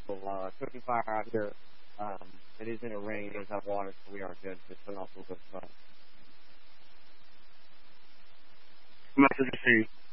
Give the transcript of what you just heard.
So, cooking fire out here. It is in a rain. It does have water, so we are good. Just putting off a little bit of sun. Message received.